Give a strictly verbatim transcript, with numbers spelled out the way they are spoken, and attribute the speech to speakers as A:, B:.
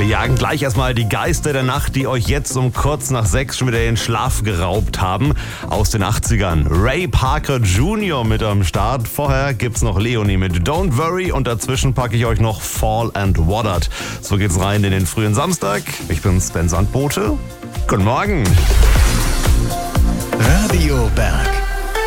A: jagen gleich erstmal die Geister der Nacht, die euch jetzt um kurz nach sechs schon wieder den Schlaf geraubt haben. Aus den achtzigern. Ray Parker Junior mit am Start. Vorher gibt's noch Leonie mit Don't Worry und dazwischen packe ich euch noch Fall and Watered. So geht's rein in den frühen Samstag. Ich bin Sven Sandbote. Guten Morgen.
B: Radio Berg.